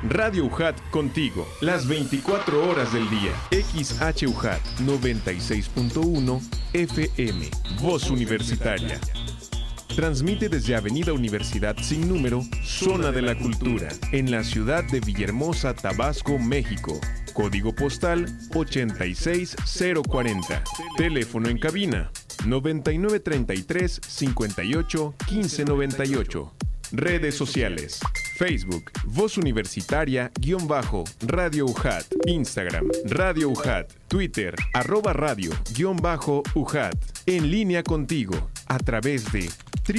Radio UJAT contigo, las 24 horas del día. XHUJAT 96.1 FM, Voz Universitaria. Transmite desde Avenida Universidad Sin Número, Zona de la Cultura, en la ciudad de Villahermosa, Tabasco, México. Código postal 86040. Teléfono en cabina 9933 58 1598. Redes sociales: Facebook, Voz Universitaria _Radio UJAT, Instagram, Radio UJAT, Twitter, @radio_UJAT. En línea contigo, a través de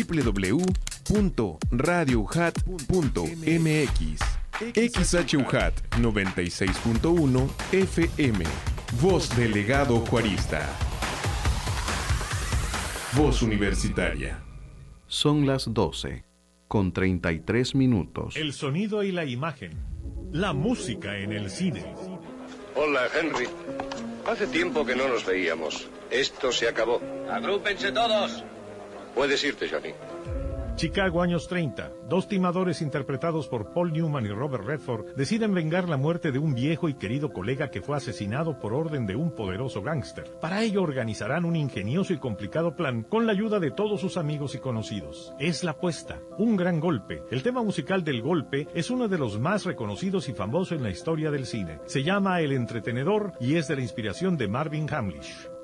www.radioujat.mx. XHUJAT 96.1 FM, Voz Delegado Juarista. Voz Universitaria. Son las 12:33. El sonido y la imagen. La música en el cine. Hola, Henry. Hace tiempo que no nos veíamos. Esto se acabó. ¡Agrúpense todos! Puedes irte, Johnny. Chicago, años 30. Dos timadores interpretados por Paul Newman y Robert Redford deciden vengar la muerte de un viejo y querido colega que fue asesinado por orden de un poderoso gángster. Para ello organizarán un ingenioso y complicado plan con la ayuda de todos sus amigos y conocidos. Es La Apuesta, un gran golpe. El tema musical del golpe es uno de los más reconocidos y famosos en la historia del cine. Se llama El Entretenedor y es de la inspiración de Marvin Hamlish.